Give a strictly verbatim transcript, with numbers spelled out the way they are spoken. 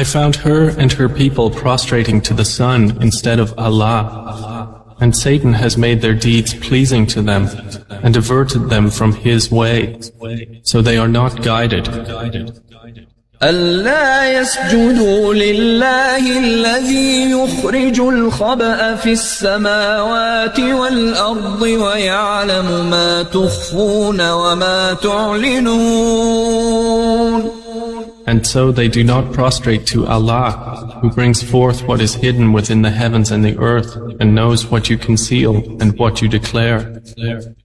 I found her and her people prostrating to the sun instead of Allah, and Satan has made their deeds pleasing to them and diverted them from his way, so they are not guided. ألا يسجدوا لله الذي يخرج الخبأ في السماوات والأرض ويعلم ما تخفون وما تعلنون. And so they do not prostrate to Allah, who brings forth what is hidden within the heavens and the earth, and knows what you conceal and what you declare.